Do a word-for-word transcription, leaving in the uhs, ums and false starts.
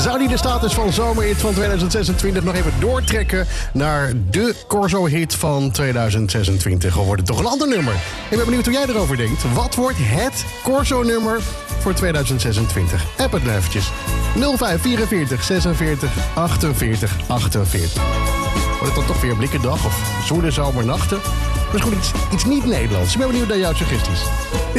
Zou die de status van zomerhit van tweeduizend zesentwintig nog even doortrekken naar de Corso-hit van tweeduizend zesentwintig? Of wordt het toch een ander nummer? Ik ben benieuwd hoe jij erover denkt. Wat wordt het Corso-nummer voor tweeduizend zesentwintig? App het nou eventjes. nul vijf vierenveertig zesenveertig achtenveertig achtenveertig. Wordt het dan toch weer blikkendag of zoele zomernachten? Dat is gewoon iets, iets niet Nederlands. Ik ben benieuwd naar jouw suggesties.